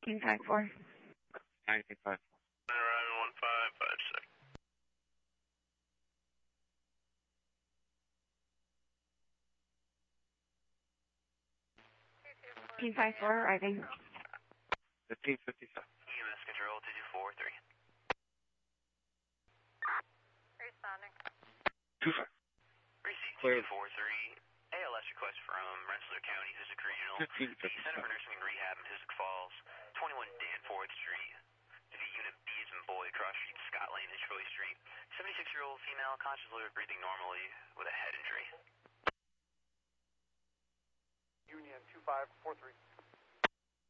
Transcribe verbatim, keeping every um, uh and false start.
King five four. nine King five. Arriving one five five six. King five four arriving. fifteen fifty-seven. E M S control two two four three. Responding. two five. Receipt two two four three. A L S request from Rensselaer County, Hiswick Regional. fifteen The Center for fifty-seven. Nursing and Rehab in Hiswick Falls. twenty-one Danforth Street. To the unit B as in boy, cross street, Scott Lane, and Shirley Street. seventy-six-year-old female, conscious, liver, breathing normally, with a head injury. Union two five four three.